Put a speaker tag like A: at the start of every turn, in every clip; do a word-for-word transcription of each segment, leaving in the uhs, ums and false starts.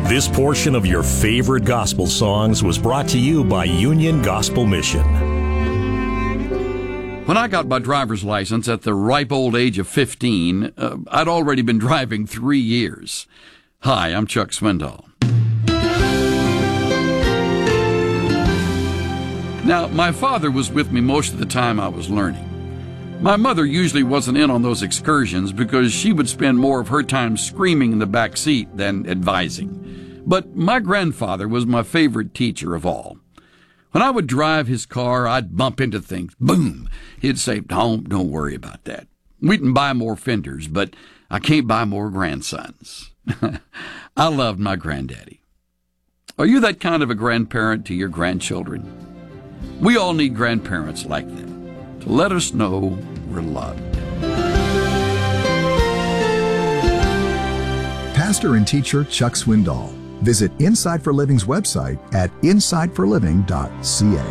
A: This portion of your favorite gospel songs was brought to you by Union Gospel Mission.
B: When I got my driver's license at the ripe old age of fifteen, uh, I'd already been driving three years. Hi, I'm Chuck Swindoll. Now, my father was with me most of the time I was learning. My mother usually wasn't in on those excursions because she would spend more of her time screaming in the back seat than advising. But my grandfather was my favorite teacher of all. When I would drive his car, I'd bump into things. Boom! He'd say, don't, don't worry about that. We can buy more fenders, but I can't buy more grandsons. I loved my granddaddy. Are you that kind of a grandparent to your grandchildren? We all need grandparents like that to let us know we're loved.
C: Pastor and teacher Chuck Swindoll. Visit Inside for Living's website at inside for living dot c a.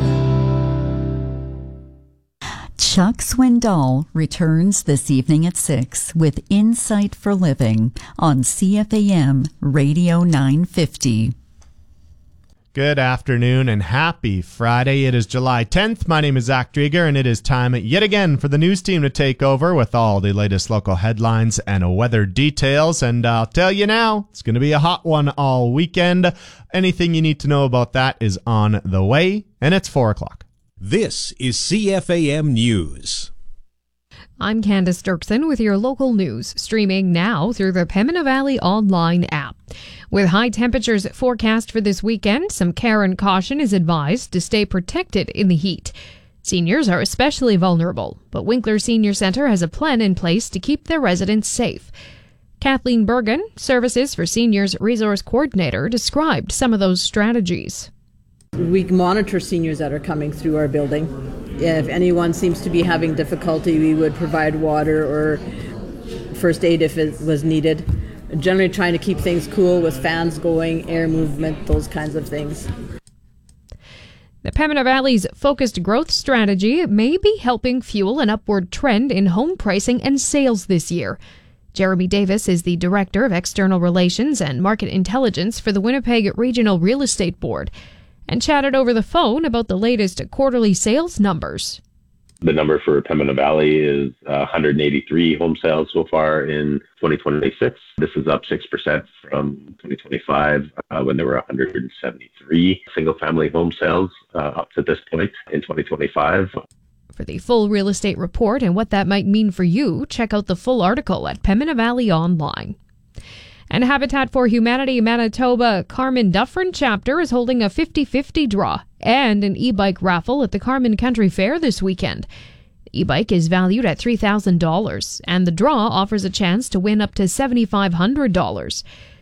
D: Chuck Swindoll returns this evening at six with Insight for Living on C F A M Radio nine fifty.
E: Good afternoon and happy Friday. It is July tenth. My name is Zach Drieger, and it is time yet again for the news team to take over with all the latest local headlines and weather details. And I'll tell you now, it's going to be a hot one all weekend. Anything you need to know about that is on the way, and it's four o'clock.
F: This is C F A M News.
G: I'm Candace Dirksen with your local news, streaming now through the Pembina Valley online app. With high temperatures forecast for this weekend, some care and caution is advised to stay protected in the heat. Seniors are especially vulnerable, but Winkler Senior Centre has a plan in place to keep their residents safe. Kathleen Bergen, Services for Seniors Resource Coordinator, described some of those strategies.
H: We monitor seniors that are coming through our building. If anyone seems to be having difficulty, we would provide water or first aid if it was needed. Generally trying to keep things cool with fans going, air movement, those kinds of things.
G: The Pembina Valley's focused growth strategy may be helping fuel an upward trend in home pricing and sales this year. Jeremy Davis is the Director of External Relations and Market Intelligence for the Winnipeg Regional Real Estate Board, and chatted over the phone about the latest quarterly sales numbers.
I: The number for Pembina Valley is uh, one hundred eighty-three home sales so far in twenty twenty-six. This is up six percent from twenty twenty-five uh, when there were one hundred seventy-three single-family home sales uh, up to this point in twenty twenty-five.
G: For the full real estate report and what that might mean for you, check out the full article at Pembina Valley Online. And Habitat for Humanity Manitoba Carmen Dufferin chapter is holding a fifty-fifty draw and an e-bike raffle at the Carmen Country Fair this weekend. The e-bike is valued at three thousand dollars, and the draw offers a chance to win up to seven thousand five hundred dollars.